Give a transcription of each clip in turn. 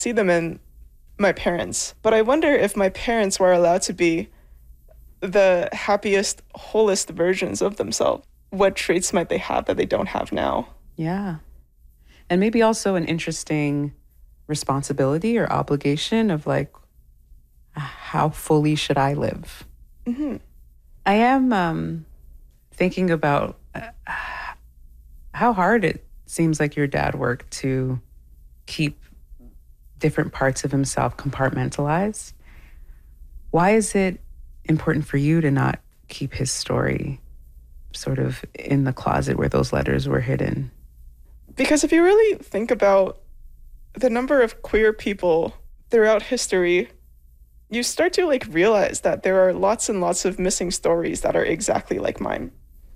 see them in my parents. But I wonder if my parents were allowed to be the happiest, wholest versions of themselves. What traits might they have that they don't have now? Yeah. And maybe also an interesting responsibility or obligation of like, how fully should I live? Mm-hmm. I am thinking about how hard it seems like your dad worked to keep different parts of himself compartmentalized. Why is it important for you to not keep his story sort of in the closet where those letters were hidden? Because if you really think about the number of queer people throughout history, you start to realize that there are lots and lots of missing stories that are exactly like mine,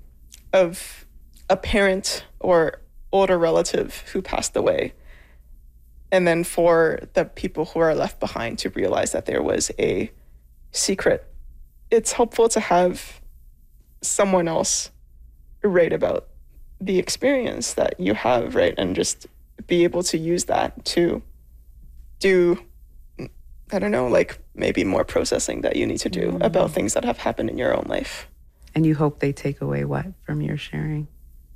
of a parent or older relative who passed away. And then for the people who are left behind to realize that there was a secret. It's helpful to have someone else write about the experience that you have, right? And just be able to use that to do, I don't know, maybe more processing that you need to do about things that have happened in your own life. And you hope they take away what from your sharing?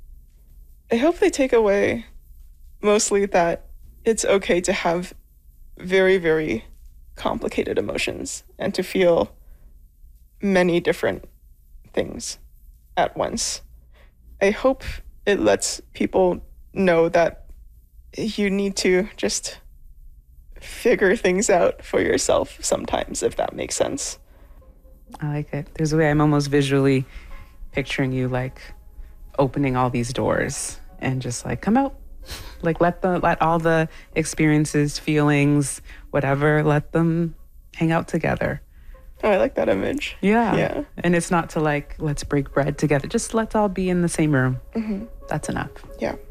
I hope they take away mostly that it's okay to have very, very complicated emotions and to feel many different things at once. I hope it lets people know that you need to just figure things out for yourself sometimes, if that makes sense. I like it. There's a way I'm almost visually picturing you opening all these doors and just come out. Let all the experiences, feelings, whatever, let them hang out together. Oh, I like that image. Yeah. And it's not to let's break bread together. Just let's all be in the same room. Mm-hmm. That's enough. Yeah.